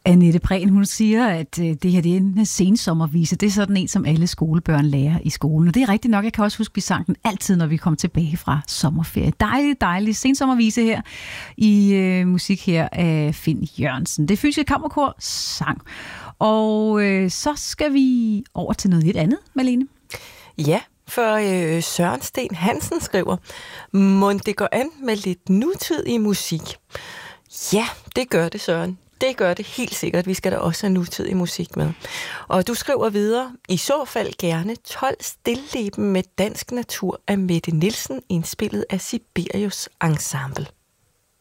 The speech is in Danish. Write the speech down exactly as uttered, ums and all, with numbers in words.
Annette Prehn, hun siger, at øh, det her det er en sensommervise. Det er sådan en, som alle skolebørn lærer i skolen. Og det er rigtigt nok. Jeg kan også huske, at vi sang den altid, når vi kom tilbage fra sommerferie. Dejlig, dejlig sensommervise her i øh, musik her af Finn Jørgensen. Det Fysiske Kammerkor sang. Og øh, så skal vi over til noget lidt andet, Malene. Ja, for øh, Søren Sten Hansen skriver, mon det går an med lidt nutidig musik? Ja, det gør det, Søren. Det gør det helt sikkert. Vi skal da også have nutidig musik med. Og du skriver videre, i så fald gerne tolv stilleben med dansk natur af Mette Nielsen, indspillet af Sibelius Ensemble.